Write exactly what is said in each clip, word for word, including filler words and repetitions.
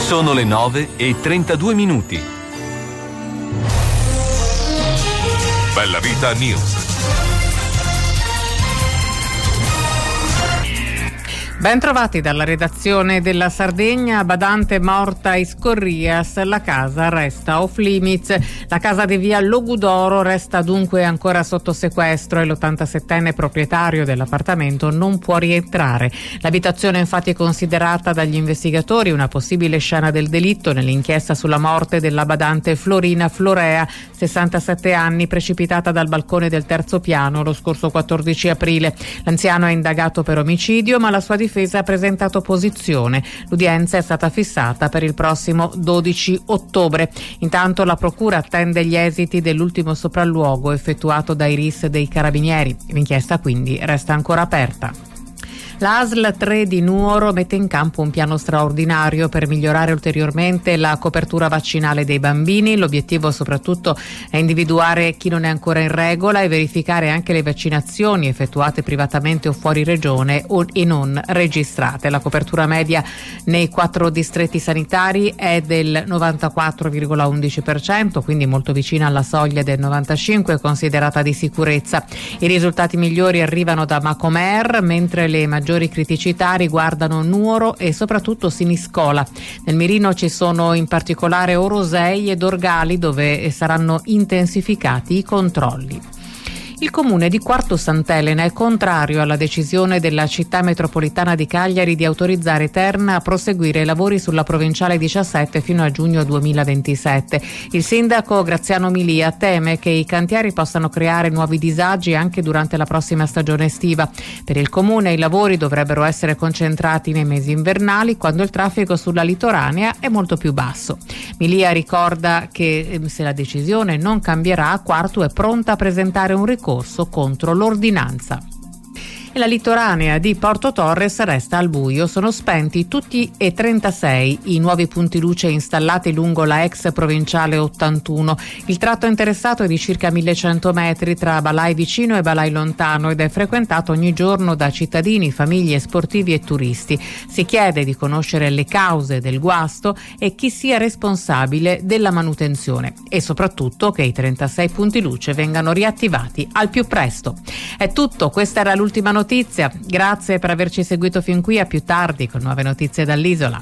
Sono le nove e trentadue minuti. Bella Vita News. Ben trovati dalla redazione della Sardegna. Badante morta a Iscorrias, la casa resta off limits. La casa di via Logudoro resta dunque ancora sotto sequestro e l'ottantasettenne proprietario dell'appartamento non può rientrare. L'abitazione infatti è considerata dagli investigatori una possibile scena del delitto nell'inchiesta sulla morte della badante Florina Florea, sessantasette anni, precipitata dal balcone del terzo piano lo scorso quattordici aprile. L'anziano è indagato per omicidio, ma la sua difesa ha presentato opposizione. L'udienza è stata fissata per il prossimo dodici ottobre. Intanto la procura attende gli esiti dell'ultimo sopralluogo effettuato dai R I S dei Carabinieri. L'inchiesta quindi resta ancora aperta. La A S L tre di Nuoro mette in campo un piano straordinario per migliorare ulteriormente la copertura vaccinale dei bambini. L'obiettivo soprattutto è individuare chi non è ancora in regola e verificare anche le vaccinazioni effettuate privatamente o fuori regione o e non registrate. La copertura media nei quattro distretti sanitari è del novantaquattro virgola undici per cento, quindi molto vicina alla soglia del novantacinque per cento considerata di sicurezza. I risultati migliori arrivano da Macomer, mentre le maggiori maggiori criticità riguardano Nuoro e soprattutto Siniscola. Nel mirino ci sono in particolare Orosei ed Orgali, dove saranno intensificati i controlli. Il comune di Quarto Sant'Elena è contrario alla decisione della città metropolitana di Cagliari di autorizzare Terna a proseguire i lavori sulla provinciale diciassette fino a giugno duemilaventisette. Il sindaco Graziano Milia teme che i cantieri possano creare nuovi disagi anche durante la prossima stagione estiva. Per il comune i lavori dovrebbero essere concentrati nei mesi invernali, quando il traffico sulla litoranea è molto più basso. Milia ricorda che se la decisione non cambierà, Quarto è pronta a presentare un ricorso contro l'ordinanza. E la litoranea di Porto Torres resta al buio. Sono spenti tutti e trentasei i nuovi punti luce installati lungo la ex provinciale ottantuno. Il tratto interessato è di circa millecento metri tra Balai Vicino e Balai Lontano ed è frequentato ogni giorno da cittadini, famiglie, sportivi e turisti. Si chiede di conoscere le cause del guasto e chi sia responsabile della manutenzione e soprattutto che i trentasei punti luce vengano riattivati al più presto. È tutto, questa era l'ultima notizia. Notizia. Grazie per averci seguito fin qui, a più tardi con nuove notizie dall'isola.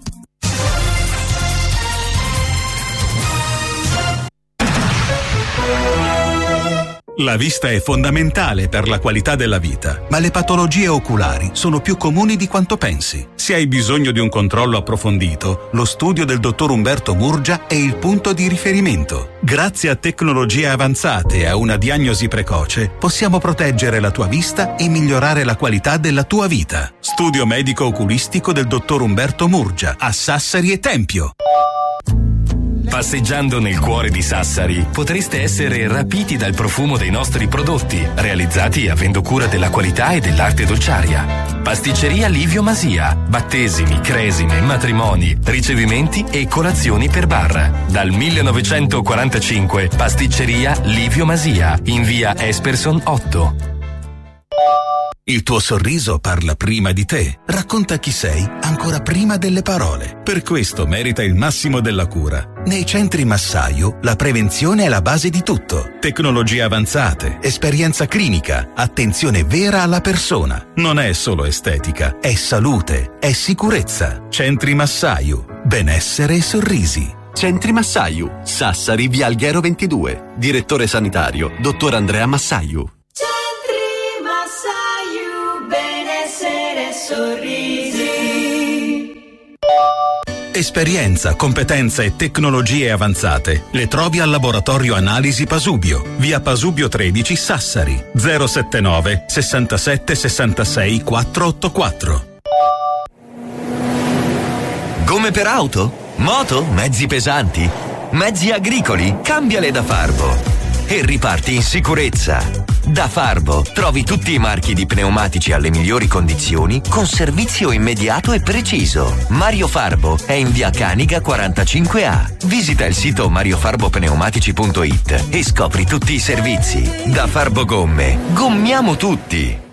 La vista è fondamentale per la qualità della vita, ma le patologie oculari sono più comuni di quanto pensi. Se hai bisogno di un controllo approfondito, lo studio del dottor Umberto Murgia è il punto di riferimento. Grazie a tecnologie avanzate e a una diagnosi precoce, possiamo proteggere la tua vista e migliorare la qualità della tua vita. Studio medico oculistico del dottor Umberto Murgia a Sassari e Tempio. Passeggiando nel cuore di Sassari potreste essere rapiti dal profumo dei nostri prodotti, realizzati avendo cura della qualità e dell'arte dolciaria. Pasticceria Livio Masia, battesimi, cresime, matrimoni, ricevimenti e colazioni per bar. Dal millenovecentoquarantacinque Pasticceria Livio Masia, in via Esperson otto. Il tuo sorriso parla prima di te, racconta chi sei ancora prima delle parole. Per questo merita il massimo della cura. Nei centri Massaio la prevenzione è la base di tutto. Tecnologie avanzate, esperienza clinica, attenzione vera alla persona. Non è solo estetica, è salute, è sicurezza. Centri Massaio, benessere e sorrisi. Centri Massaio, Sassari, via Alghero ventidue. Direttore sanitario, dottor Andrea Massaiu. Sorrisi. Esperienza, competenza e tecnologie avanzate le trovi al laboratorio Analisi Pasubio, via Pasubio tredici Sassari, zero settantanove sessantasette sessantasei quattrocentottantaquattro. Gomme per auto? Moto? Mezzi pesanti? Mezzi agricoli? Cambiale da Farbo e riparti in sicurezza. Da Farbo trovi tutti i marchi di pneumatici alle migliori condizioni con servizio immediato e preciso. Mario Farbo è in via Caniga quarantacinque A. Visita il sito mariofarbopneumatici punto it e scopri tutti i servizi. Da Farbo Gomme, gommiamo tutti!